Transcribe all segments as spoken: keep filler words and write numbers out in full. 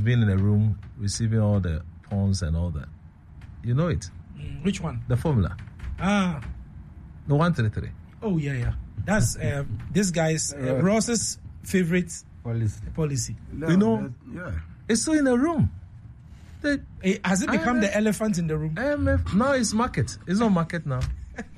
been in a room receiving all the pawns and all that. You know it. Mm, which one? The formula. Ah. The one three three. Oh, yeah, yeah. That's um, this guy's, uh, Ross's favorite policy. policy. No, you know, yeah. It's still in a room. The, it, has it become I M F, the elephant in the room? I M F, now it's market. It's not market now.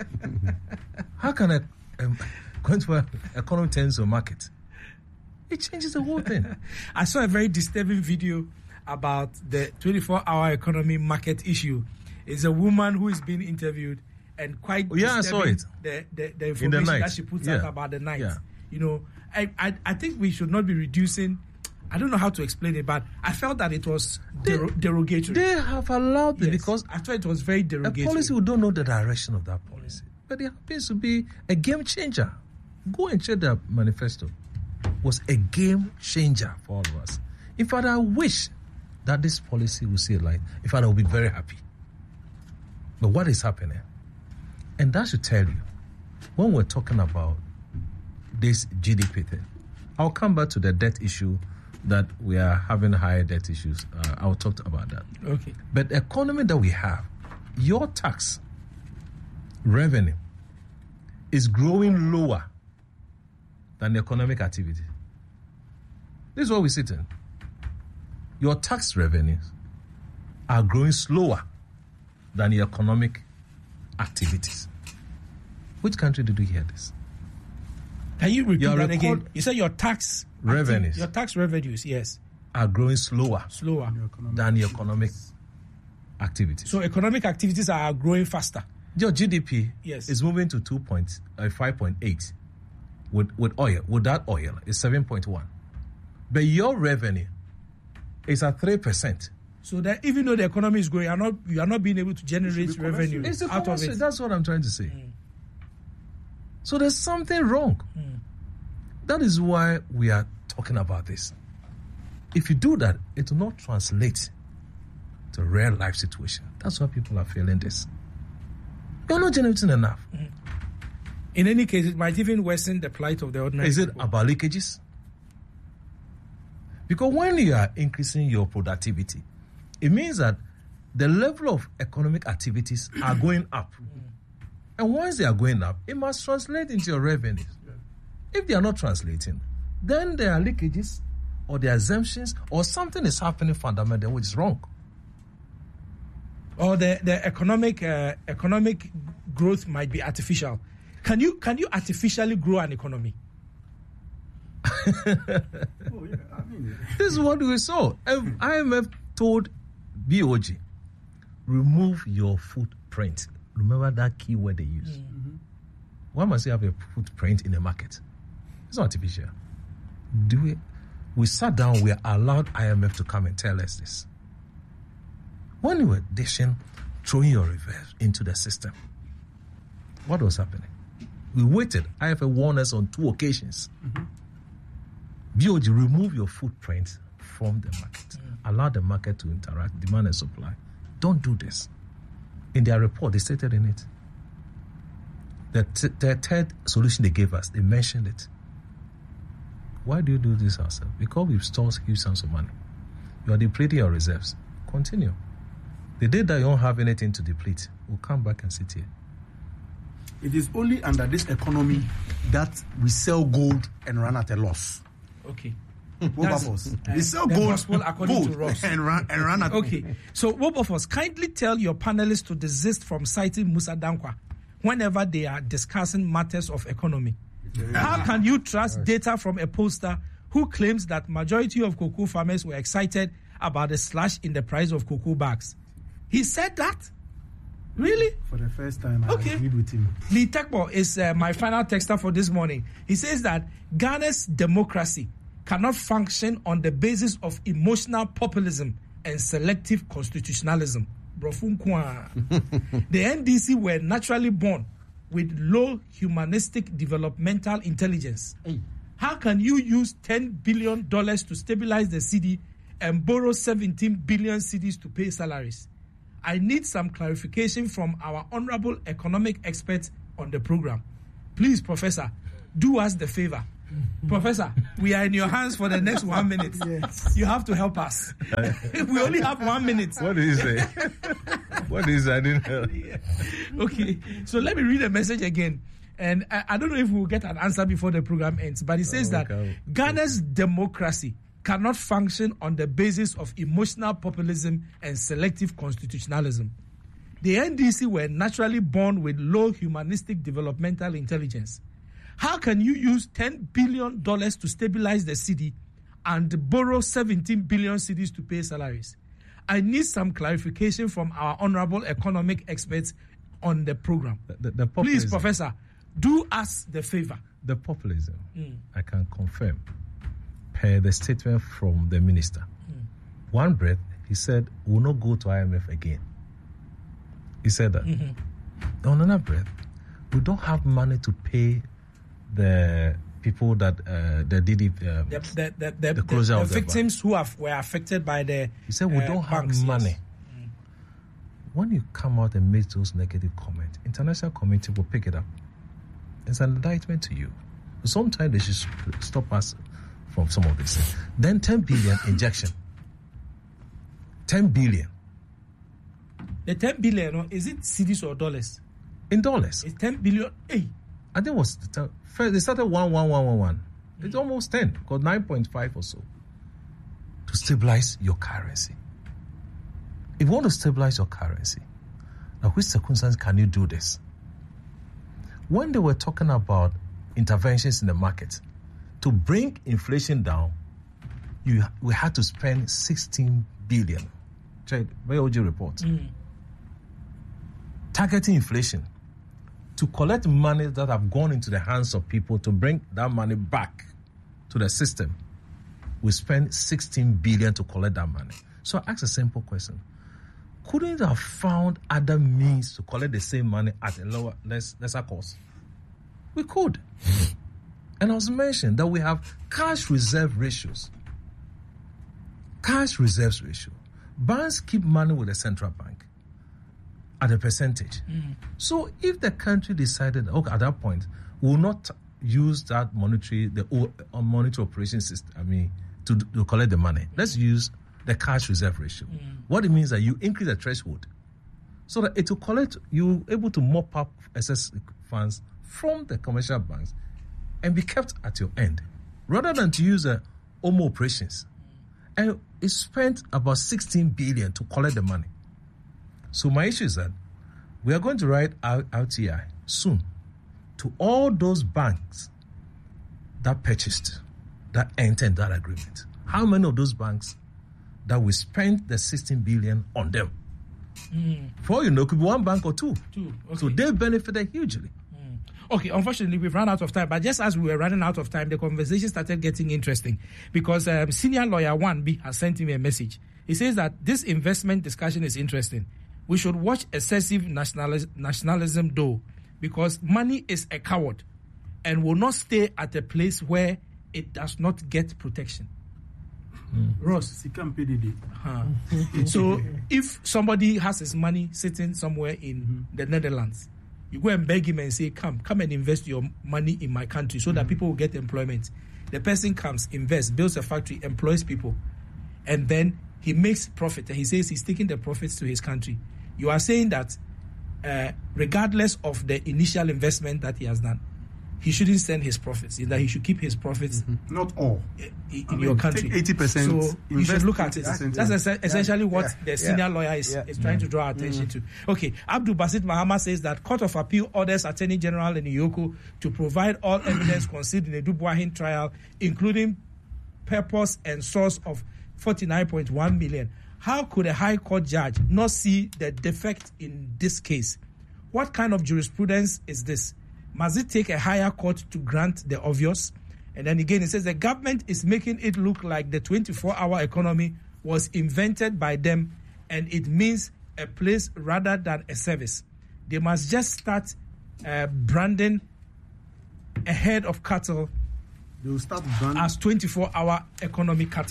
How can a um, going to an economy turn to a market? It changes the whole thing. I saw a very disturbing video about the twenty-four hour economy market issue. It's a woman who is being interviewed and quite yeah, I saw it. The, the, the information the that she puts yeah. out about the night. Yeah. You know, I, I I think we should not be reducing. I don't know how to explain it, but I felt that it was der- they, derogatory. They have allowed it yes, because I thought it was very derogatory. A policy, we don't know the direction of that policy, but it happens to be a game changer. Go and check the manifesto. Was a game changer for all of us. In fact, I wish that this policy will see light. In fact, I will be very happy. But what is happening? And that should tell you, when we're talking about this G D P thing, I'll come back to the debt issue that we are having higher debt issues. Uh, I'll talk about that. Okay. But the economy that we have, your tax revenue is growing lower than the economic activity. This is what we sit in. Your tax revenues are growing slower than your economic activities. Which country did you hear this? Can you repeat your that again? You said your tax revenues, acti- your tax revenues, yes, are growing slower, slower than your economic activities. So economic activities are growing faster. Your G D P yes. is moving to two point uh, five point eight with with oil. Without oil, it's seven point one. But your revenue is at three percent. So that even though the economy is growing, you are not you are not being able to generate revenue it's the out of it. That's what I'm trying to say. Mm. So there's something wrong. Mm. That is why we are talking about this. If you do that, it will not translate to real life situation. That's why people are feeling this. You're not generating enough. Mm. In any case, it might even worsen the plight of the ordinary Is it people. about leakages? Because when you are increasing your productivity, it means that the level of economic activities are going up. Mm. And once they are going up, it must translate into your revenues. Yeah. If they are not translating, then there are leakages or there are exemptions or something is happening fundamentally which is wrong. Or the, the economic uh, economic growth might be artificial. Can you can you artificially grow an economy? oh, yeah. I mean, this is what we saw. I M F told B O G, remove your footprint. Remember that key word they use. Mm-hmm. Why must you have a footprint in the market? It's not artificial. Do it. We sat down, we allowed I M F to come and tell us this. When you were dishing, throwing your reverse into the system, what was happening? We waited. I M F warned us on two occasions. Mm-hmm. B O G, remove your footprint from the market. Mm-hmm. Allow the market to interact, demand and supply. Don't do this. In their report, they stated in it. The, t- the third solution they gave us, they mentioned it. Why do you do this ourselves? Because we've stored huge sums of money. You are depleting your reserves. Continue. The day that you don't have anything to deplete, we'll come back and sit here. It is only under this economy that we sell gold and run at a loss. Okay. Wilberforce. Uh, we sell the gold, gospel according gold to Ross. and run, and run at Okay. So, Wilberforce, kindly tell your panelists to desist from citing Musa Dankwa whenever they are discussing matters of economy. Yeah. How can you trust data from a pollster who claims that majority of cocoa farmers were excited about the slash in the price of cocoa bags? He said that? Really? For the first time, I okay. agreed with him. Lee Tekbo is uh, my final texter for this morning. He says that Ghana's democracy cannot function on the basis of emotional populism and selective constitutionalism. The N D C were naturally born with low humanistic developmental intelligence. Hey. How can you use ten billion dollars to stabilize the city and borrow seventeen billion cedis to pay salaries? I need some clarification from our honorable economic experts on the program. Please, Professor, do us the favor Professor, we are in your hands for the next one minute. Yes. You have to help us. We only have one minute. What did he say? What is I didn't know. Okay, so let me read the message again. And I, I don't know if we'll get an answer before the program ends, but it says oh, that okay. Ghana's democracy cannot function on the basis of emotional populism and selective constitutionalism. The N D C were naturally born with low humanistic developmental intelligence. How can you use ten billion dollars to stabilize the city and borrow seventeen billion cedis to pay salaries? I need some clarification from our honorable economic experts on the program. The, the, the Please, Professor, do us the favor. The populism, mm. I can confirm, per the statement from the minister. Mm. One breath, he said, we will not go to I M F again. He said that. Mm-hmm. On another breath, we don't have money to pay the people that uh, that did it. Uh, the, the, the, the, the, closure the, the of the victims bank. Who have, were affected by the. He said we uh, don't have banks, money. Yes. Mm. When you come out and make those negative comments, international community will pick it up. It's an indictment to you. Sometimes they should stop us from some of this. Then ten billion injection. ten billion. The ten billion, is it cedis or dollars? In dollars. It's ten billion. Hey. I think it was the first, they started one one one one one. It's mm. almost ten, because nine point five or so. To stabilize your currency. If you want to stabilize your currency, now which circumstances can you do this? When they were talking about interventions in the market to bring inflation down, you we had to spend sixteen billion. Check V O G report. Mm. Targeting inflation to collect money that have gone into the hands of people to bring that money back to the system. We spend sixteen billion to collect that money. So I ask a simple question. Couldn't have found other means to collect the same money at a lower, less, lesser cost? We could. And I was mentioned that we have cash reserve ratios. Cash reserves ratio. Banks keep money with the central bank at a percentage. Mm. So if the country decided, okay, at that point, we will not use that monetary, the uh, monetary operation system, I mean, to, to collect the money. Let's use the cash reserve ratio. Mm. What it means is that you increase the threshold so that it will collect, you're able to mop up excess funds from the commercial banks and be kept at your end, rather than to use uh, O M O operations. And it spent about sixteen billion to collect the money. So my issue is that we are going to write R T I soon to all those banks that purchased, that entered that agreement. How many of those banks that we spent the sixteen billion on them? Mm. For you know, it could be one bank or two. two. Okay. So they benefited hugely. Mm. Okay, unfortunately, we've run out of time. But just as we were running out of time, the conversation started getting interesting because um, senior lawyer one B has sent me a message. He says that this investment discussion is interesting. We should watch excessive nationalis- nationalism, though, because money is a coward and will not stay at a place where it does not get protection. Mm. Ross. Huh. So if somebody has his money sitting somewhere in mm-hmm. the Netherlands, you go and beg him and say, come, come and invest your money in my country so mm-hmm. that people will get employment. The person comes, invests, builds a factory, employs people, and then he makes profit. And he says he's taking the profits to his country. You are saying that uh, regardless of the initial investment that he has done, he shouldn't send his profits, that he should keep his profits. Mm-hmm. Not all. In, in your country. eighty percent. So you should look at it. That's es- essentially yeah. what yeah. the senior yeah. lawyer is, yeah. is trying mm-hmm. to draw attention mm-hmm. to. Okay, Abdul Basit Mahama says that Court of Appeal orders Attorney General in Yoko to provide all evidence conceived in the Dubois trial, including purpose and source of forty-nine point one million. How could a high court judge not see the defect in this case? What kind of jurisprudence is this? Must it take a higher court to grant the obvious? And then again, it says the government is making it look like the twenty-four hour economy was invented by them and it means a place rather than a service. They must just start uh, branding a herd of cattle They will start brand- as twenty-four hour economy cattle.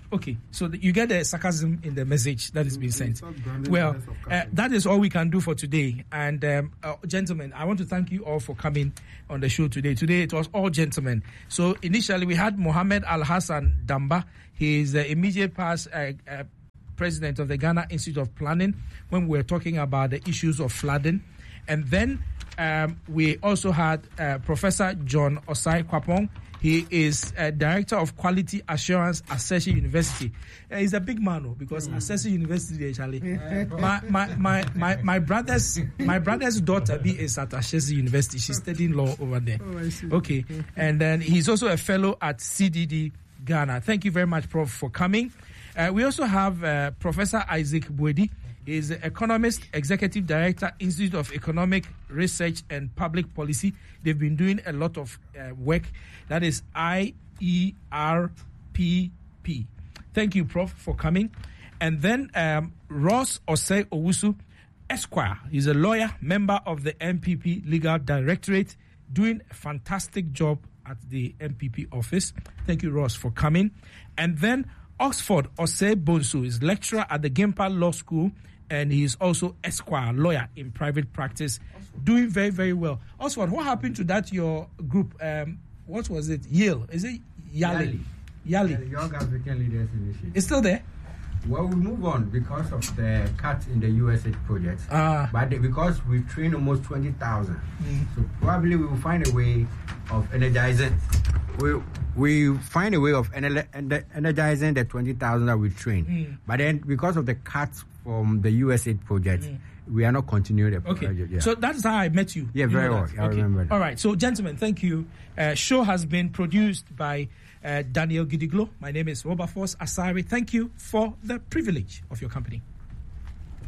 Okay, so the, you get the sarcasm in the message that is being sent. Well, uh, that is all we can do for today. And um, uh, gentlemen, I want to thank you all for coming on the show today. Today it was all gentlemen. So initially we had Mohammed Al Hassan Damba. He is the immediate past uh, uh, president of the Ghana Institute of Planning when we were talking about the issues of flooding. And then um, we also had uh, Professor John Osai Kwapong. He is a director of quality assurance at Ashesi University. Uh, he's a big man, oh, because mm. Ashesi University, actually, my, my my my my brother's my brother's daughter be is at Ashesi University. She's studying law over there. Oh, okay, and then he's also a fellow at C D D Ghana. Thank you very much, Prof, for coming. Uh, we also have uh, Professor Isaac Boedi. He is the economist, executive director, Institute of Economic Research and Public Policy. They've been doing a lot of uh, work. That is I E R P P. Thank you, Prof, for coming. And then um, Ross Osei Owusu, Esquire. He's a lawyer, member of the M P P Legal Directorate, doing a fantastic job at the M P P office. Thank you, Ross, for coming. And then Oxford Osei Bonsu is lecturer at the Gimpa Law School, and he is also Esquire, lawyer in private practice, Oxford. Doing very, very well. Oxford, what happened to that, your group? Um, what was it? Yale. Is it Yale? Yale. Yale. The Young African Leaders Initiative. It's still there? Well, we move on because of the cut in the U S A I D project. Ah. But the, because we train almost twenty thousand, Mm. so probably we will find a way of energizing. We we find a way of ener- ener- energizing the twenty thousand that we train. Mm. But then because of the cuts from the U S A I D project, mm. we are not continuing the okay. project. Yeah. So that's how I met you. Yeah, you very well. I okay. remember that. All right. So, gentlemen, thank you. Uh, show has been produced by uh, Daniel Gidiglo. My name is Wilberforce Asari. Thank you for the privilege of your company.